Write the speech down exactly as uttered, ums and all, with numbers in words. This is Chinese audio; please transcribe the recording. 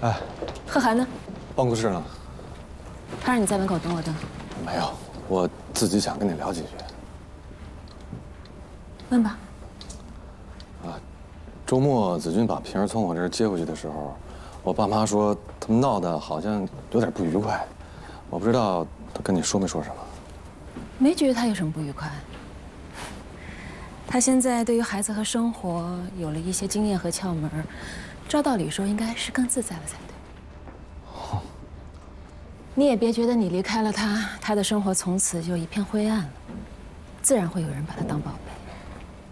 哎， 贺涵呢？ 办公室呢？ 他让你在门口等我的。 没有，我自己想跟你聊几句。 问吧。 啊，周末子君把平儿从我这儿接回去的时候，我爸妈说他们闹得好像有点不愉快，我不知道他跟你说没说什么。 没觉得他有什么不愉快。他现在对于孩子和生活有了一些经验和窍门，照道理说应该是更自在了才对。你也别觉得你离开了他，他的生活从此就一片灰暗了，自然会有人把他当宝贝。